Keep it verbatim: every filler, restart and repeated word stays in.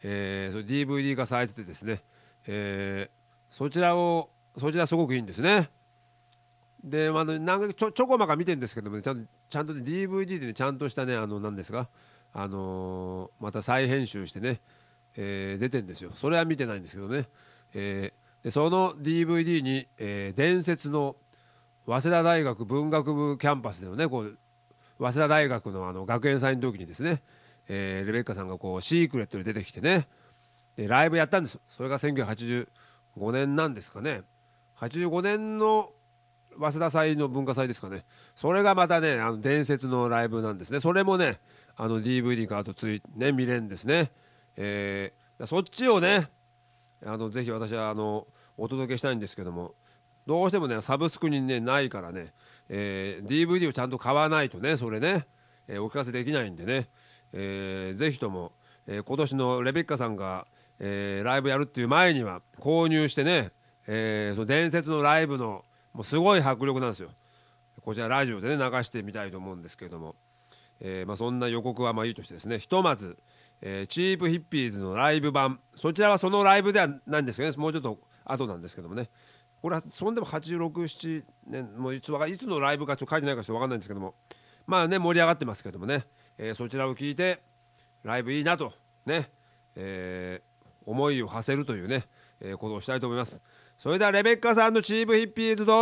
えー、それ ディーブイディー 化されててですね、えー、そちらをそちらすごくいいんですね。で、まあ、なんかちょちょこまか見てるんですけども、ね、ちゃんちゃんと、ね、ディーブイディー で、ね、ちゃんとしたね、あのなんですか、あのーまた再編集してね、えー出てんですよ。それは見てないんですけどね、えーでその ディーブイディー に、えー伝説の早稲田大学文学部キャンパスでのね、こう早稲田大学のあの学園祭の時にですね、えーレベッカさんがこうシークレットで出てきてね、でライブやったんです。それがせんきゅうひゃくはちじゅうごねんなんですかね。はちじゅうごねんの早稲田祭の文化祭ですかね。それがまたね、あの伝説のライブなんですね。それもね、あの ディーブイディー からとついね見れるんですね。えーそっちをね、あのぜひ私はあのお届けしたいんですけども、どうしてもねサブスクにねないからね、えー ディーブイディー をちゃんと買わないとね、それね、えーお聞かせできないんでね、えーぜひとも、えー今年のレベッカさんが、えーライブやるっていう前には購入してね、えーその伝説のライブのもうすごい迫力なんですよ。こちらラジオでね流してみたいと思うんですけれども、えーまあ、そんな予告はまあいいとしてですね、ひとまず、えーチープヒッピーズのライブ版、そちらはそのライブではないんですけどね、もうちょっと後なんですけどもね、これはそんでもはちじゅうろく、ななねん、もういついつのライブかちょっと書いてないからちょっと分かんないんですけども、まあね盛り上がってますけどもね、えーそちらを聞いてライブいいなとね、えー思いを馳せるというね、えーことをしたいと思います。それではレベッカさんのチープヒッピーズどうぞ。